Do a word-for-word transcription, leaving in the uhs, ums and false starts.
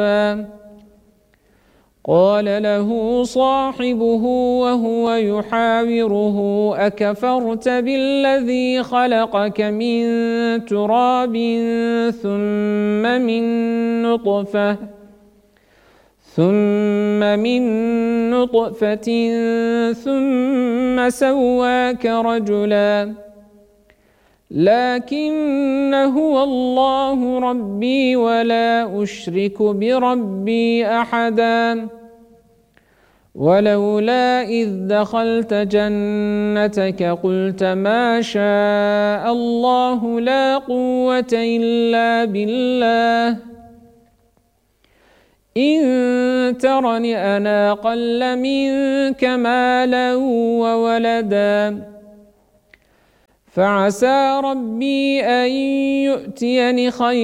قال له صاحبه وهو يحاوره أكفرت بالذي خلقك من تراب ثم من نطفة ثم من نطفة ثم سواك رجلا لكن هو الله ربي ولا أشرك بربي أحدا ولولا إذ دخلت جنتك قلت ما شاء الله لا قوة إلا بالله إن ترني أنا أقل منك مالا وولدا فعسى ربي أن يؤتيني خيرا